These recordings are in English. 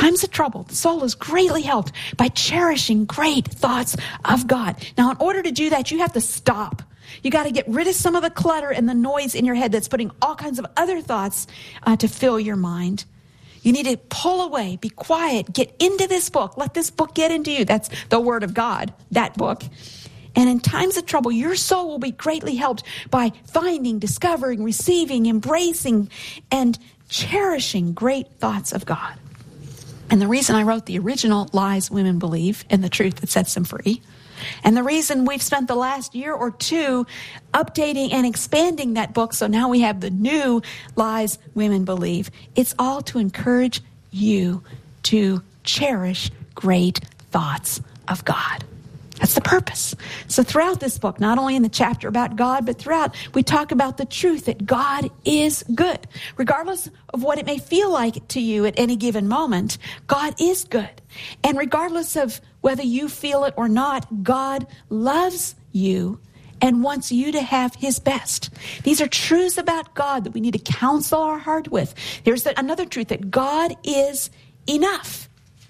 times of trouble, the soul is greatly helped by cherishing great thoughts of God. Now, in order to do that, you have to stop. You got to get rid of some of the clutter and the noise in your head that's putting all kinds of other thoughts to fill your mind. You need to pull away, be quiet, get into this book. Let this book get into you. That's the Word of God, that book. And in times of trouble, your soul will be greatly helped by finding, discovering, receiving, embracing, and cherishing great thoughts of God. And the reason I wrote the original Lies Women Believe and the Truth That Sets Them Free, and the reason we've spent the last year or two updating and expanding that book, so now we have the new Lies Women Believe, it's all to encourage you to cherish great thoughts of God. That's the purpose. So throughout this book, not only in the chapter about God, but throughout, we talk about the truth that God is good. Regardless of what it may feel like to you at any given moment, God is good. And regardless of whether you feel it or not, God loves you and wants you to have his best. These are truths about God that we need to counsel our heart with. There's another truth that God is enough.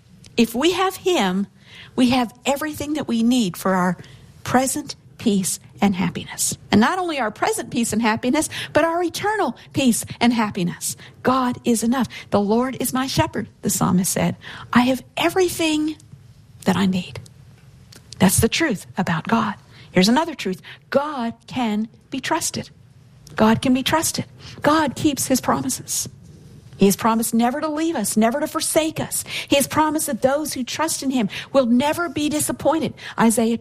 If we have him, we have everything that we need for our present peace and happiness. And not only our present peace and happiness, but our eternal peace and happiness. God is enough. The Lord is my shepherd, the psalmist said. I have everything that I need. That's the truth about God. Here's another truth. God can be trusted. God can be trusted. God keeps his promises. He has promised never to leave us, never to forsake us. He has promised that those who trust in him will never be disappointed. Isaiah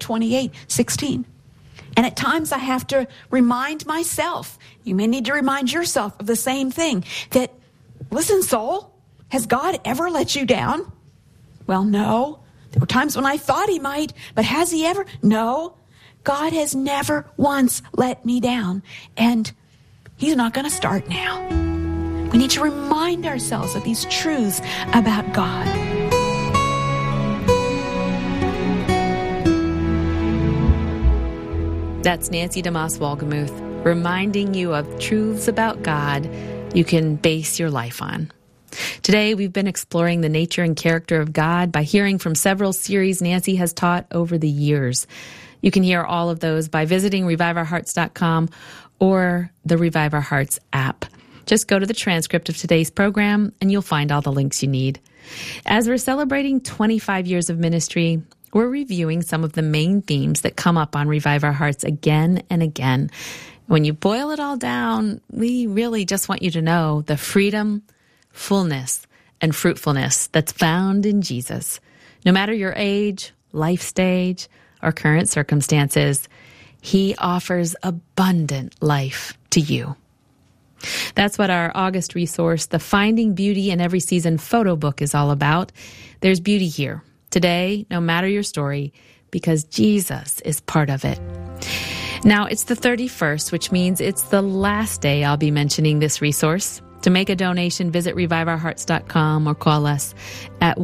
28:16. And at times I have to remind myself, you may need to remind yourself of the same thing, that, listen, soul, has God ever let you down? Well, no. There were times when I thought he might, but has he ever? No. God has never once let me down, and he's not going to start now. We need to remind ourselves of these truths about God. That's Nancy DeMoss Wolgemuth, reminding you of truths about God you can base your life on. Today, we've been exploring the nature and character of God by hearing from several series Nancy has taught over the years. You can hear all of those by visiting reviveourhearts.com or the Revive Our Hearts app. Just go to the transcript of today's program and you'll find all the links you need. As we're celebrating 25 years of ministry, we're reviewing some of the main themes that come up on Revive Our Hearts again and again. When you boil it all down, we really just want you to know the freedom, fullness, and fruitfulness that's found in Jesus. No matter your age, life stage, or current circumstances, he offers abundant life to you. That's what our August resource, the Finding Beauty in Every Season photo book, is all about. There's beauty here, today, no matter your story, because Jesus is part of it. Now, it's the 31st, which means it's the last day I'll be mentioning this resource. To make a donation, visit reviveourhearts.com or call us at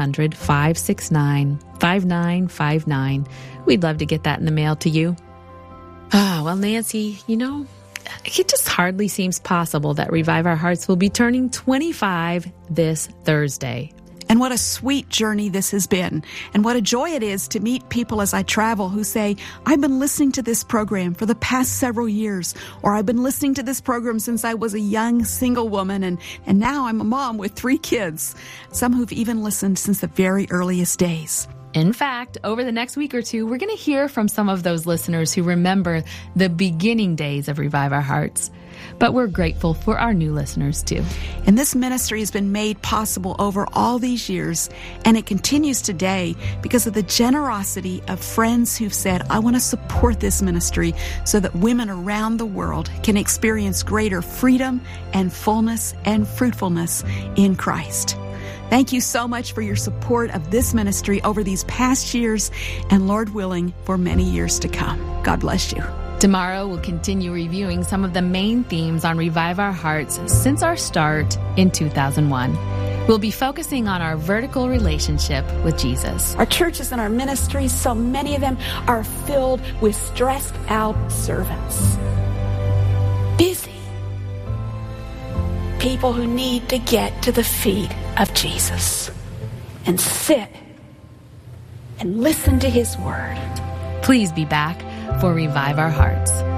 1-800-569-5959. We'd love to get that in the mail to you. Well, Nancy, it just hardly seems possible that Revive Our Hearts will be turning 25 this Thursday. And what a sweet journey this has been. And what a joy it is to meet people as I travel who say, I've been listening to this program for the past several years, or I've been listening to this program since I was a young single woman, and now I'm a mom with 3 kids. Some who've even listened since the very earliest days. In fact, over the next week or two, we're going to hear from some of those listeners who remember the beginning days of Revive Our Hearts. But we're grateful for our new listeners, too. And this ministry has been made possible over all these years, and it continues today because of the generosity of friends who've said, I want to support this ministry so that women around the world can experience greater freedom and fullness and fruitfulness in Christ. Thank you so much for your support of this ministry over these past years, and Lord willing, for many years to come. God bless you. Tomorrow, we'll continue reviewing some of the main themes on Revive Our Hearts since our start in 2001. We'll be focusing on our vertical relationship with Jesus. Our churches and our ministries, so many of them are filled with stressed out servants. Busy. People who need to get to the feet of Jesus. and sit and listen to his word. Please be back for Revive Our Hearts.